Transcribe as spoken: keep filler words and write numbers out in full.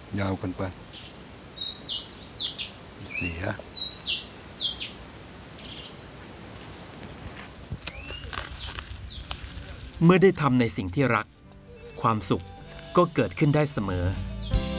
ยาวกันไปเสียเมื่อได้ทำในสิ่งที่รักความสุขก็เกิดขึ้นได้เสมอ